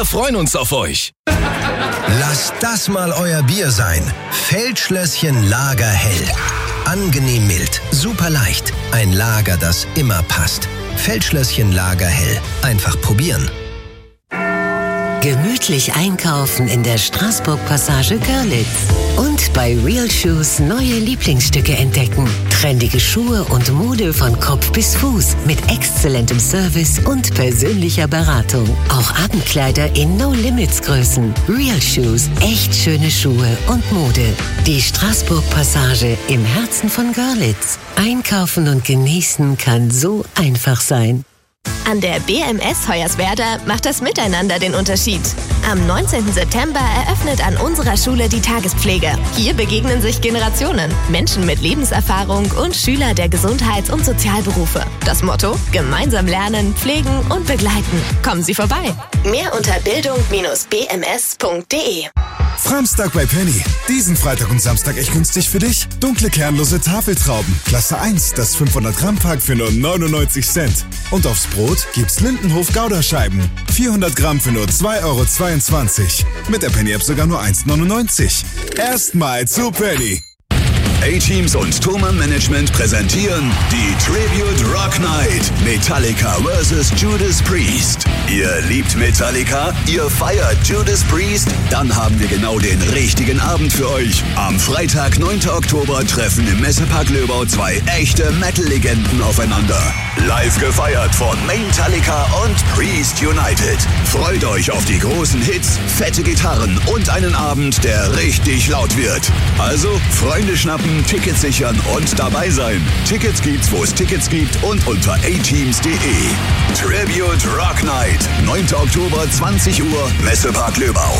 Wir freuen uns auf euch. Lasst das mal euer Bier sein. Feldschlösschen Lager Hell. Angenehm mild, super leicht. Ein Lager, das immer passt. Feldschlösschen Lager Hell. Einfach probieren. Gemütlich einkaufen in der Straßburg-Passage Görlitz. Und bei Real Shoes neue Lieblingsstücke entdecken. Trendige Schuhe und Mode von Kopf bis Fuß mit exzellentem Service und persönlicher Beratung. Auch Abendkleider in No-Limits-Größen. Real Shoes, echt schöne Schuhe und Mode. Die Straßburg-Passage im Herzen von Görlitz. Einkaufen und genießen kann so einfach sein. An der BMS Hoyerswerda macht das Miteinander den Unterschied. Am 19. September eröffnet an unserer Schule die Tagespflege. Hier begegnen sich Generationen, Menschen mit Lebenserfahrung und Schüler der Gesundheits- und Sozialberufe. Das Motto: gemeinsam lernen, pflegen und begleiten. Kommen Sie vorbei. Mehr unter bildung-bms.de. Framstag bei Penny. Diesen Freitag und Samstag echt günstig für dich. Dunkle kernlose Tafeltrauben. Klasse 1, das 500 Gramm Pack für nur 99 Cent. Und aufs Brot gibt's Lindenhof Gouda-Scheiben. 400 Gramm für nur 2,22 €. Mit der Penny-App sogar nur 1,99 €. Erstmal zu Penny. A-Teams und Thomann Management präsentieren die Tribute Rock Night. Metallica vs. Judas Priest. Ihr liebt Metallica? Ihr feiert Judas Priest? Dann haben wir genau den richtigen Abend für euch. Am Freitag, 9. Oktober, treffen im Messepark Löbau zwei echte Metal-Legenden aufeinander. Live gefeiert von Metallica und Priest United. Freut euch auf die großen Hits, fette Gitarren und einen Abend, der richtig laut wird. Also, Freunde schnappen, Tickets sichern und dabei sein. Tickets gibt's, wo es Tickets gibt und unter ateams.de. Tribute Rock Night, 9. Oktober, 20 Uhr, Messepark Löbau.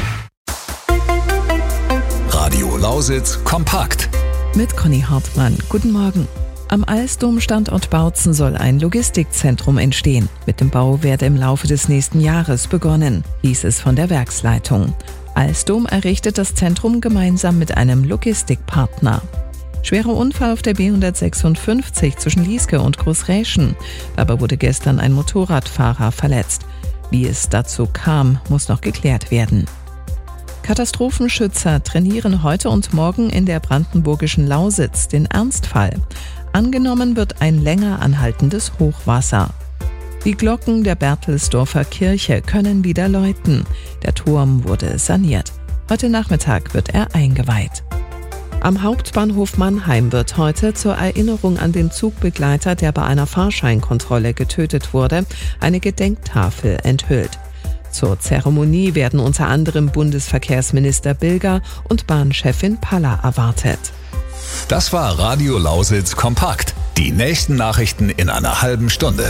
Radio Lausitz kompakt. Mit Conny Hartmann. Guten Morgen. Am Alstom-Standort Bautzen soll ein Logistikzentrum entstehen. Mit dem Bau werde im Laufe des nächsten Jahres begonnen, hieß es von der Werksleitung. Alstom errichtet das Zentrum gemeinsam mit einem Logistikpartner. Schwerer Unfall auf der B156 zwischen Lieske und Großräschen. Dabei wurde gestern ein Motorradfahrer verletzt. Wie es dazu kam, muss noch geklärt werden. Katastrophenschützer trainieren heute und morgen in der brandenburgischen Lausitz den Ernstfall. Angenommen wird ein länger anhaltendes Hochwasser. Die Glocken der Berthelsdorfer Kirche können wieder läuten. Der Turm wurde saniert. Heute Nachmittag wird er eingeweiht. Am Hauptbahnhof Mannheim wird heute zur Erinnerung an den Zugbegleiter, der bei einer Fahrscheinkontrolle getötet wurde, eine Gedenktafel enthüllt. Zur Zeremonie werden unter anderem Bundesverkehrsminister Bilger und Bahnchefin Paller erwartet. Das war Radio Lausitz kompakt. Die nächsten Nachrichten in einer halben Stunde.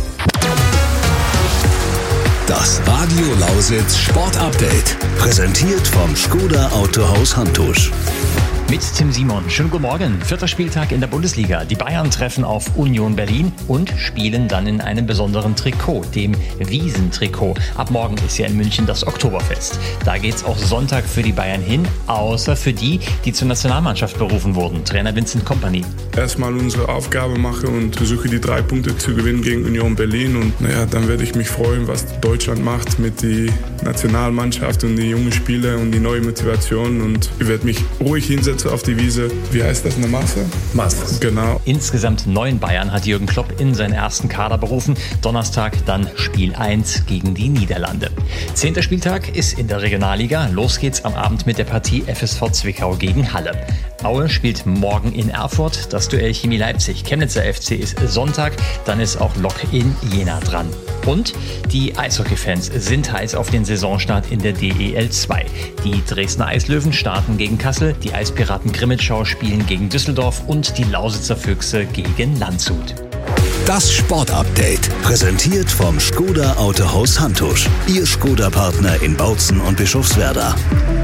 Das Radio Lausitz Sport Update. Präsentiert vom Skoda Autohaus Hantusch. Mit Tim Simon. Schönen guten Morgen. 4. Spieltag in der Bundesliga. Die Bayern treffen auf Union Berlin und spielen dann in einem besonderen Trikot, dem Wiesentrikot. Ab morgen ist ja in München das Oktoberfest. Da geht's auch Sonntag für die Bayern hin, außer für die, die zur Nationalmannschaft berufen wurden. Trainer Vincent Kompany. Erstmal unsere Aufgabe mache und versuche die 3 Punkte zu gewinnen gegen Union Berlin. Und dann werde ich mich freuen, was Deutschland macht mit der Nationalmannschaft und die jungen Spieler und die neue Motivation. Und ich werde mich ruhig hinsetzen auf die Wiese. Wie heißt das, eine Masse? Masse. Genau. Insgesamt 9 Bayern hat Jürgen Klopp in seinen ersten Kader berufen. Donnerstag dann Spiel 1 gegen die Niederlande. 10. Spieltag ist in der Regionalliga. Los geht's am Abend mit der Partie FSV Zwickau gegen Halle. Aue spielt morgen in Erfurt das Duell Chemie Leipzig. Chemnitzer FC ist Sonntag, dann ist auch Lok in Jena dran. Und die Eishockey-Fans sind heiß auf den Saisonstart in der DEL 2. Die Dresdner Eislöwen starten gegen Kassel, die Eispiraten Grimmitschau spielen gegen Düsseldorf und die Lausitzer Füchse gegen Landshut. Das Sportupdate, präsentiert vom Skoda Autohaus Hantusch. Ihr Skoda-Partner in Bautzen und Bischofswerda.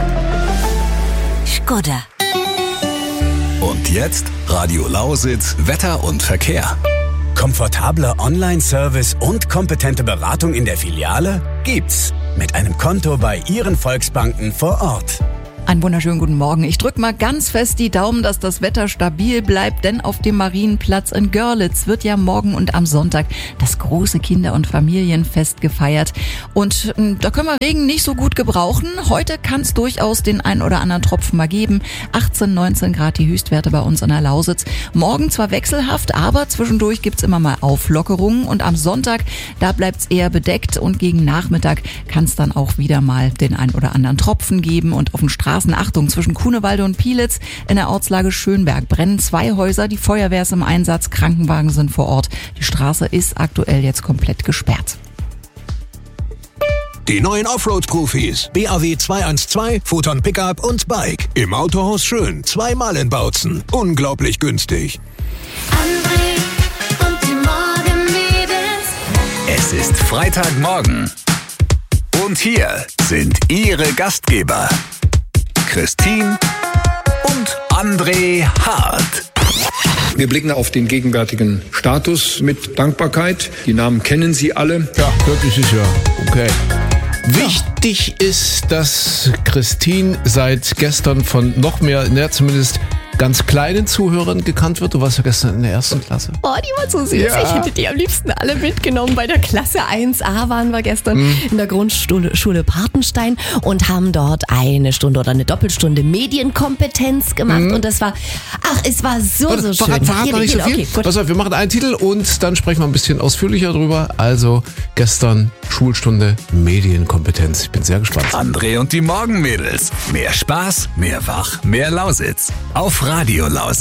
Skoda. Und jetzt Radio Lausitz, Wetter und Verkehr. Komfortabler Online-Service und kompetente Beratung in der Filiale? Gibt's. Mit einem Konto bei Ihren Volksbanken vor Ort. Einen wunderschönen guten Morgen. Ich drücke mal ganz fest die Daumen, dass das Wetter stabil bleibt, denn auf dem Marienplatz in Görlitz wird ja morgen und am Sonntag das große Kinder- und Familienfest gefeiert. Und da können wir Regen nicht so gut gebrauchen. Heute kann es durchaus den ein oder anderen Tropfen mal geben. 18, 19 Grad die Höchstwerte bei uns in der Lausitz. Morgen zwar wechselhaft, aber zwischendurch gibt's immer mal Auflockerungen. Und am Sonntag, da bleibt's eher bedeckt und gegen Nachmittag kann es dann auch wieder mal den ein oder anderen Tropfen geben. Und auf den Straßen, Achtung, zwischen Kuhnewalde und Pielitz in der Ortslage Schönberg brennen 2 Häuser. Die Feuerwehr ist im Einsatz, Krankenwagen sind vor Ort. Die Straße ist aktuell jetzt komplett gesperrt. Die neuen Offroad-Profis. BAW 212, Photon Pickup und Bike. Im Autohaus Schön. 2-mal in Bautzen. Unglaublich günstig. André und die Morgenmädels. Es ist Freitagmorgen. Und hier sind Ihre Gastgeber, Christine und André Hart. Wir blicken auf den gegenwärtigen Status mit Dankbarkeit. Die Namen kennen Sie alle. Ja, wirklich ist ja okay. Wichtig ist, dass Christine seit gestern von noch mehr, zumindest ganz kleinen Zuhörern gekannt wird. Du warst ja gestern in der 1. Klasse. Oh, die war so süß. Ja. Ich hätte die am liebsten alle mitgenommen. Bei der Klasse 1a waren wir gestern in der Grundschule Patenstein und haben dort eine Stunde oder eine Doppelstunde Medienkompetenz gemacht. Und das war, es war so schön. Verrat noch nicht so viel. Okay, gut. Pass auf, wir machen einen Titel und dann sprechen wir ein bisschen ausführlicher drüber. Also gestern Schulstunde Medienkompetenz. Ich bin sehr gespannt. André und die Morgenmädels. Mehr Spaß, mehr Wach, mehr Lausitz. Auf Radio Lausitz.